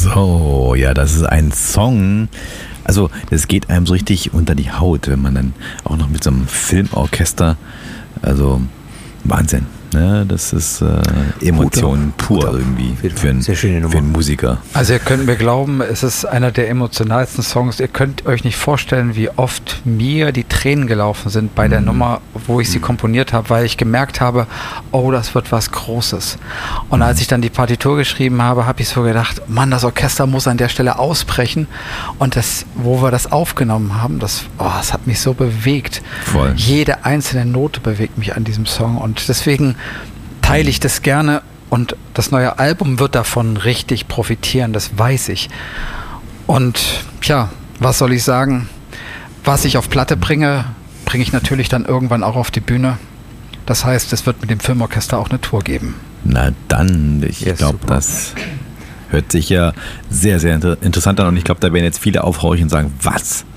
So, ja, das ist ein Song. Also, das geht einem so richtig unter die Haut, wenn man dann auch noch mit so einem Filmorchester, also Wahnsinn. Ne? Das ist Emotion pur irgendwie für einen Musiker. Also ihr könnt mir glauben, es ist einer der emotionalsten Songs. Ihr könnt euch nicht vorstellen, wie oft mir die Tränen gelaufen sind bei der Nummer, wo ich sie komponiert habe, weil ich gemerkt habe, oh, das wird was Großes. Und als ich dann die Partitur geschrieben habe, habe ich so gedacht, Mann, das Orchester muss an der Stelle ausbrechen. Und das, wo wir das aufgenommen haben, das hat mich so bewegt. Voll. Jede einzelne Note bewegt mich an diesem Song. Und deswegen teile ich das gerne und das neue Album wird davon richtig profitieren, das weiß ich. Und tja, was soll ich sagen? Was ich auf Platte bringe, bringe ich natürlich dann irgendwann auch auf die Bühne. Das heißt, es wird mit dem Filmorchester auch eine Tour geben. Na dann, ich glaube, das hört sich ja sehr, sehr interessant an und ich glaube, da werden jetzt viele aufhorchen und sagen, was?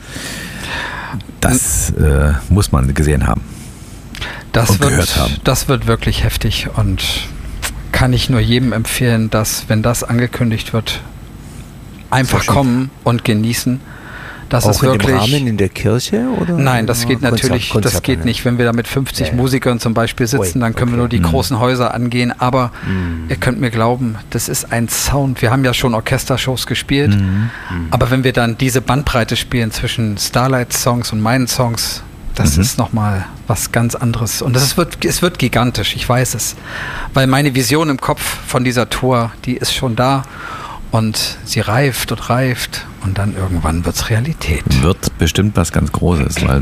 Das muss man gesehen haben. Das wird wirklich heftig und kann ich nur jedem empfehlen, dass, wenn das angekündigt wird, einfach kommen und genießen. Das auch ist wirklich, in dem Rahmen in der Kirche? Oder? Nein, das geht natürlich, das geht nicht. Wenn wir da mit 50 Musikern zum Beispiel sitzen, dann können wir nur die großen Häuser angehen. Aber ihr könnt mir glauben, das ist ein Sound. Wir haben ja schon Orchestershows gespielt. Aber wenn wir dann diese Bandbreite spielen zwischen Starlight-Songs und meinen Songs, das ist nochmal was ganz anderes. Und es wird gigantisch, ich weiß es. Weil meine Vision im Kopf von dieser Tour, die ist schon da. Und sie reift und dann irgendwann wird es Realität. Wird bestimmt was ganz Großes, weil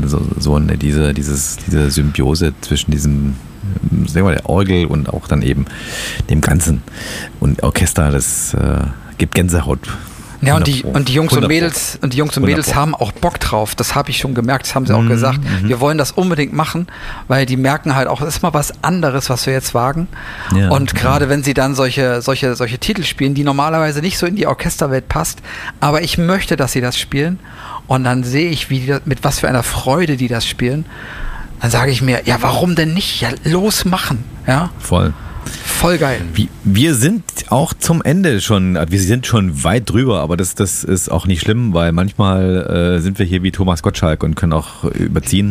diese Symbiose zwischen diesem, sagen wir mal, der Orgel und auch dann eben dem Ganzen und Orchester, das gibt Gänsehaut. Ja, und die Jungs und Mädels haben auch Bock drauf. Das habe ich schon gemerkt, das haben sie auch gesagt. Wir wollen das unbedingt machen, weil die merken halt auch, es ist mal was anderes, was wir jetzt wagen. Ja, und gerade wenn sie dann solche Titel spielen, die normalerweise nicht so in die Orchesterwelt passt, aber ich möchte, dass sie das spielen. Und dann sehe ich, mit was für einer Freude die das spielen. Dann sage ich mir, ja, warum denn nicht? Ja, los machen. Ja? Voll geil. Wir sind auch zum Ende schon, wir sind schon weit drüber, aber das ist auch nicht schlimm, weil manchmal sind wir hier wie Thomas Gottschalk und können auch überziehen.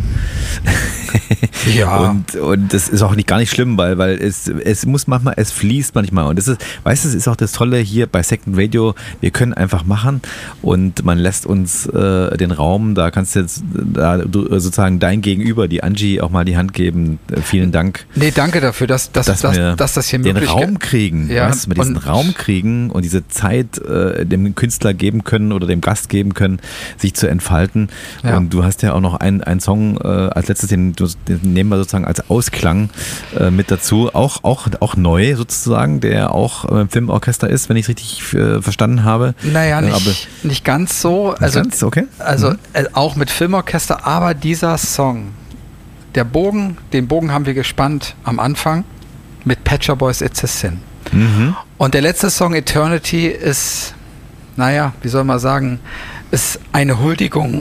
Ja. Und das ist auch gar nicht schlimm, weil es muss manchmal, es fließt manchmal. Und das ist, weißt du, es ist auch das Tolle hier bei Second Radio, wir können einfach machen und man lässt uns den Raum, da kannst du jetzt sozusagen dein Gegenüber, die Angie, auch mal die Hand geben. Vielen Dank. Nee, danke dafür, dass das hier möglich ist. Den Raum kriegen, ja, weißt du, mit diesen Raum kriegen und diese Zeit dem Künstler geben können oder dem Gast geben können, sich zu entfalten. Ja. Und du hast ja auch noch einen Song als letztes, den nehmen wir sozusagen als Ausklang mit dazu, auch neu sozusagen, der auch im Filmorchester ist, wenn ich es richtig verstanden habe. Naja, nicht ganz so. Also, okay. Auch mit Filmorchester, aber dieser Song, den Bogen haben wir gespannt am Anfang mit Pet Shop Boys It's a Sin. Und der letzte Song Eternity ist, naja, wie soll man sagen, ist eine Huldigung.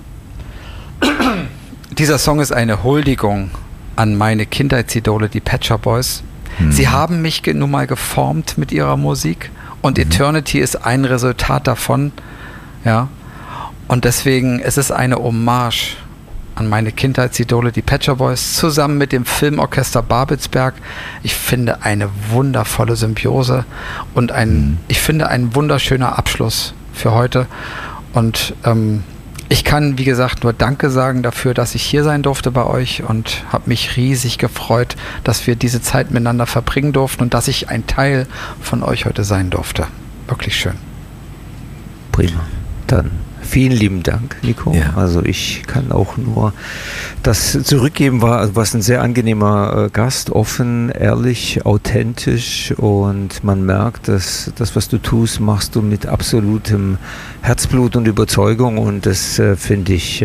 Dieser Song ist eine Huldigung an meine Kindheitsidole, die Pet Shop Boys. Sie haben mich nun mal geformt mit ihrer Musik und Eternity ist ein Resultat davon. Ja. Und deswegen ist es eine Hommage an meine Kindheitsidole, die Pet Shop Boys, zusammen mit dem Filmorchester Babelsberg. Ich finde eine wundervolle Symbiose und ich finde ein wunderschöner Abschluss für heute. Und ich kann, wie gesagt, nur Danke sagen dafür, dass ich hier sein durfte bei euch und habe mich riesig gefreut, dass wir diese Zeit miteinander verbringen durften und dass ich ein Teil von euch heute sein durfte. Wirklich schön. Prima. Dann vielen lieben Dank, Nico. Ja. Also ich kann auch nur das zurückgeben, warst ein sehr angenehmer Gast, offen, ehrlich, authentisch und man merkt, dass das, was du tust, machst du mit absolutem Herzblut und Überzeugung und das finde ich,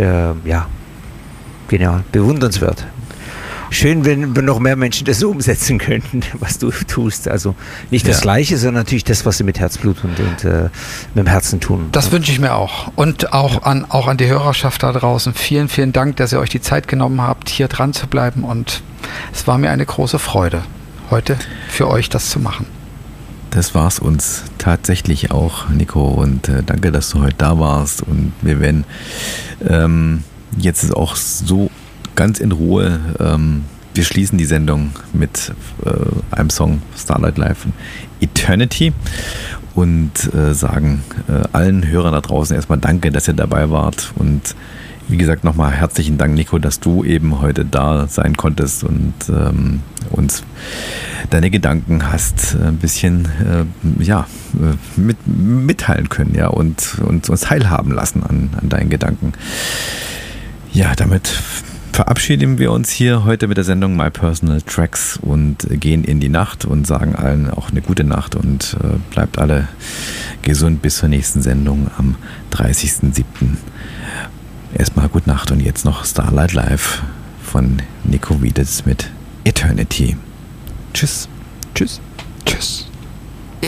genial, bewundernswert. Schön, wenn noch mehr Menschen das so umsetzen könnten, was du tust. Also nicht das Gleiche, sondern natürlich das, was sie mit Herzblut und mit dem Herzen tun. Das wünsche ich mir auch. Und auch an die Hörerschaft da draußen. Vielen, vielen Dank, dass ihr euch die Zeit genommen habt, hier dran zu bleiben. Und es war mir eine große Freude, heute für euch das zu machen. das war's uns tatsächlich auch, Nico. Und danke, dass du heute da warst. Und wir werden jetzt auch so ganz in Ruhe, wir schließen die Sendung mit einem Song Starlight Live von Eternity und sagen allen Hörern da draußen erstmal danke, dass ihr dabei wart. Und wie gesagt, nochmal herzlichen Dank, Nico, dass du eben heute da sein konntest und uns deine Gedanken hast ein bisschen mitteilen können, ja, und uns teilhaben lassen an deinen Gedanken. Ja, damit verabschieden wir uns hier heute mit der Sendung My Personal Tracks und gehen in die Nacht und sagen allen auch eine gute Nacht und bleibt alle gesund bis zur nächsten Sendung am 30.07. Erstmal gute Nacht und jetzt noch Starlight Live von Nico Wieditz mit Eternity. Tschüss. Tschüss. Tschüss.